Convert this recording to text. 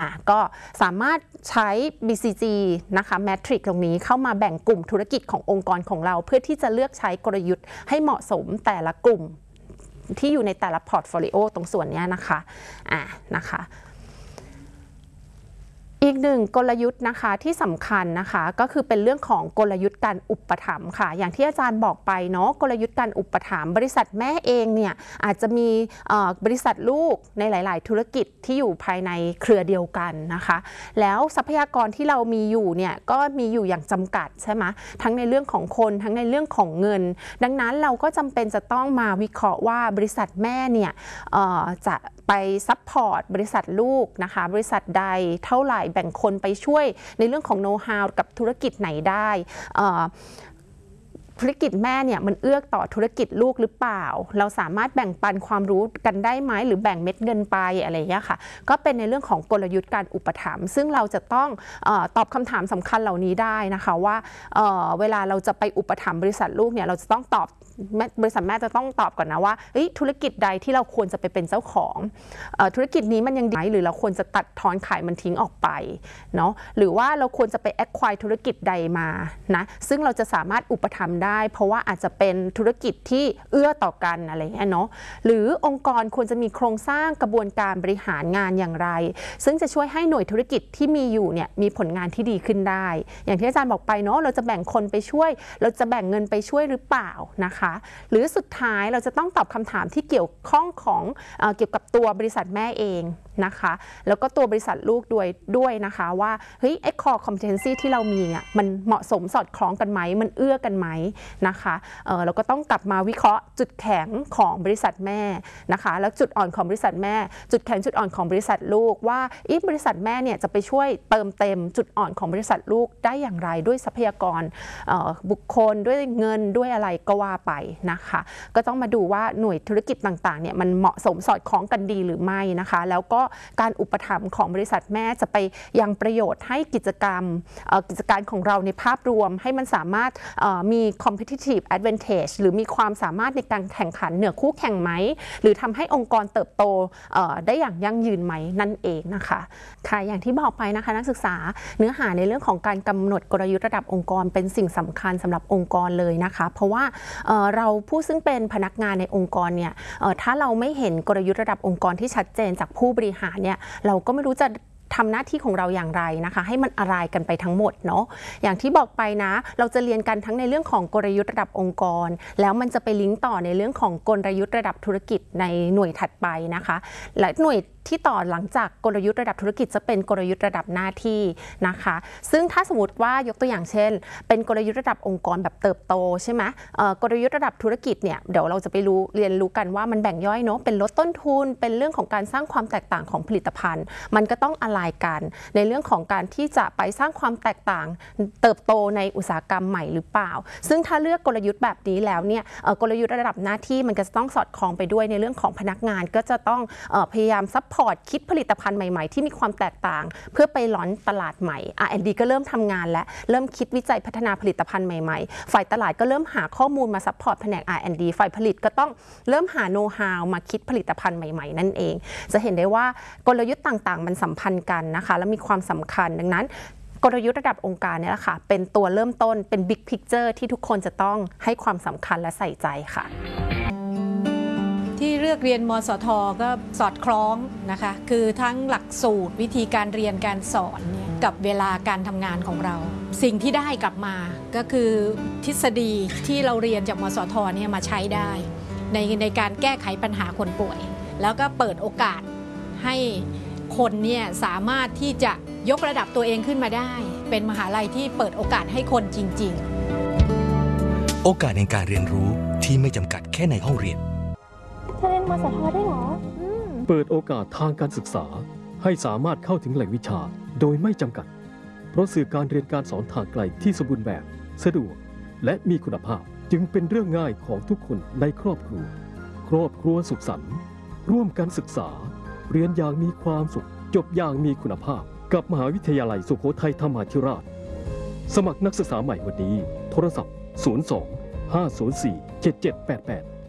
ก็สามารถใช้ BCG นะคะแมทริกซ์ตรงนี้เข้ามาแบ่งกลุ่มธุรกิจขององค์กรของเราเพื่อที่จะเลือกใช้กลยุทธ์ให้เหมาะสมแต่ละกลุ่มที่อยู่ในแต่ละพอร์ตโฟลิโอตรงส่วนนี้นะคะอีกหนึ่งกลยุทธ์นะคะที่สำคัญนะคะก็คือเป็นเรื่องของกลยุทธ์การอุปถัมภ์ค่ะอย่างที่อาจารย์บอกไปเนาะกลยุทธ์การอุปถัมภ์บริษัทแม่เองเนี่ยอาจจะมีบริษัทลูกในหลายๆธุรกิจที่อยู่ภายในเครือเดียวกันนะคะแล้วทรัพยากรที่เรามีอยู่เนี่ยก็มีอยู่อย่างจำกัดใช่ไหมทั้งในเรื่องของคนทั้งในเรื่องของเงินดังนั้นเราก็จำเป็นจะต้องมาวิเคราะห์ว่าบริษัทแม่เนี่ยจะไปซัพพอร์ตบริษัทลูกนะคะบริษัทใดเท่าไหร่แบ่งคนไปช่วยในเรื่องของโน้ตฮาวกับธุรกิจไหนได้ธุรกิจแม่เนี่ยมันเอื้อต่อธุรกิจลูกหรือเปล่าเราสามารถแบ่งปันความรู้กันได้ไหมหรือแบ่งเม็ดเงินไปอะไรอย่างเงี้ยค่ะก็เป็นในเรื่องของกลยุทธ์การอุปถัมภ์ซึ่งเราจะต้องตอบคำถามสำคัญเหล่านี้ได้นะคะว่าเวลาเราจะไปอุปถัมภ์บริษัทลูกเนี่ยเราจะต้องตอบบริษัทแม่จะต้องตอบก่อนนะว่าธุรกิจใดที่เราควรจะไปเป็นเจ้าของธุรกิจนี้มันยังดีหรือเราควรจะตัดทอนขายมันทิ้งออกไปเนาะหรือว่าเราควรจะไป acquire ธุรกิจใดมานะซึ่งเราจะสามารถอุปถัมภ์ได้เพราะว่าอาจจะเป็นธุรกิจที่เอื้อต่อกันอะไรเงี้ยเนาะหรือองค์กรควรจะมีโครงสร้างกระบวนการบริหารงานอย่างไรซึ่งจะช่วยให้หน่วยธุรกิจที่มีอยู่เนี่ยมีผลงานที่ดีขึ้นได้อย่างที่อาจารย์บอกไปเนาะเราจะแบ่งคนไปช่วยเราจะแบ่งเงินไปช่วยหรือเปล่านะคะหรือสุดท้ายเราจะต้องตอบคำถามที่เกี่ยวข้องของเกี่ยวกับตัวบริษัทแม่เองนะคะแล้วก็ตัวบริษัทลูกด้วยนะคะว่าไอ้ core competency ที่เรามีเนี่ยมันเหมาะสมสอดคล้องกันไหมมันเอื้อกันไหมนะคะเราก็ต้องกลับมาวิเคราะห์จุดแข็งของบริษัทแม่นะคะแล้วจุดอ่อนของบริษัทแม่จุดแข็งจุดอ่อนของบริษัทลูกว่าบริษัทแม่เนี่ยจะไปช่วยเติมเต็มจุดอ่อนของบริษัทลูกได้อย่างไรด้วยทรัพยากรบุคคลด้วยเงินด้วยอะไรก็ว่าไปนะคะก็ต้องมาดูว่าหน่วยธุรกิจต่างๆเนี่ยมันเหมาะสมสอดคล้องกันดีหรือไม่นะคะแล้วก็การอุปถัมภ์ของบริษัทแม่จะไปยังประโยชน์ให้กิจการของเราในภาพรวมให้มันสามารถมี competitive advantage หรือมีความสามารถในการแข่งขันเหนือคู่แข่งไหมหรือทำให้องค์กรเติบโตได้อย่างยั่งยืนไหมนั่นเองนะคะค่ะอย่างที่บอกไปนะคะนักศึกษาเนื้อหาในเรื่องของการกำหนดกลยุทธ์ระดับองค์กรเป็นสิ่งสำคัญสำหรับองค์กรเลยนะคะเพราะว่าเราผู้ซึ่งเป็นพนักงานในองค์กรเนี่ยถ้าเราไม่เห็นกลยุทธ์ระดับองค์กรที่ชัดเจนจากผู้บริหารเนี่ยเราก็ไม่รู้จะทำหน้าที่ของเราอย่างไรนะคะให้มันอะไรกันไปทั้งหมดเนาะอย่างที่บอกไปนะเราจะเรียนกันทั้งในเรื่องของกลยุทธ์ระดับองค์กรแล้วมันจะไปลิงก์ต่อในเรื่องของกลยุทธ์ระดับธุรกิจในหน่วยถัดไปนะคะและหน่วยที่ต่อหลังจากกลยุทธ์ระดับธุรกิจจะเป็นกลยุทธ์ระดับหน้าที่นะคะซึ่งถ้าสมมติว่ายกตัวอย่างเช่นเป็นกลยุทธ์ระดับองค์กรแบบเติบโตใช่ไหมกลยุทธ์ระดับธุรกิจเนี่ยเดี๋ยวเราจะไปเรียนรู้กันว่ามันแบ่งย่อยเนาะเป็นลดต้นทุนเป็นเรื่องของการสร้างความแตกต่างของผลิตภัณฑ์มันก็ต้องอะไรกันในเรื่องของการที่จะไปสร้างความแตกต่างเติบโตในอุตสาหกรรมใหม่หรือเปล่าซึ่งถ้าเลือกกลยุทธ์แบบนี้แล้วเนี่ยกลยุทธ์ระดับหน้าที่มันก็จะต้องสอดคล้องไปด้วยในเรื่องของพนักงานก็จะต้องพยายามซัพพอร์ตคิดผลิตภัณฑ์ใหม่ๆที่มีความแตกต่างเพื่อไปล้อนตลาดใหม่ R&D ก็เริ่มทำงานและเริ่มคิดวิจัยพัฒนาผลิตภัณฑ์ใหม่ๆฝ่ายตลาดก็เริ่มหาข้อมูลมาซัพพอร์ตแผนก R&D ฝ่ายผลิตก็ต้องเริ่มหาโน้ตฮาวมาคิดผลิตภัณฑ์ใหม่ๆนั่นเองจะเห็นได้ว่ากลยุทธ์ต่างๆมันสัมพันธ์กันนะคะและมีความสำคัญดังนั้นกลยุทธ์ระดับองค์การเนี่ยแหละค่ะเป็นตัวเริ่มต้นเป็น Big Picture ที่ทุกคนจะต้องให้ความสำคัญและใส่ใจค่ะที่เลือกเรียนมสท.ก็สอดคล้องนะคะคือทั้งหลักสูตรวิธีการเรียนการสอนกับเวลาการทำงานของเราสิ่งที่ได้กลับมาก็คือทฤษฎีที่เราเรียนจากมสท.เนี่ยมาใช้ได้ในการแก้ไขปัญหาคนป่วยแล้วก็เปิดโอกาสให้คนเนี่ยสามารถที่จะยกระดับตัวเองขึ้นมาได้เป็นมหาลัยที่เปิดโอกาสให้คนจริงๆโอกาสในการเรียนรู้ที่ไม่จำกัดแค่ในห้องเรียนเธอเรียนมสท.ได้เหรอเปิดโอกาสทางการศึกษาให้สามารถเข้าถึงแหล่งวิชาโดยไม่จำกัดเพราะสื่อการเรียนการสอนทางไกลที่สมบูรณ์แบบสะดวกและมีคุณภาพจึงเป็นเรื่องง่ายของทุกคนในครอบครัวสุขสันต์ร่วมกันศึกษาเรียนอย่างมีความสุขจบอย่างมีคุณภาพกับมหาวิทยาลัยสุโขทัยธรรมาธิราชสมัครนักศึกษาใหม่วันนี้โทรศัพท์02 504 7788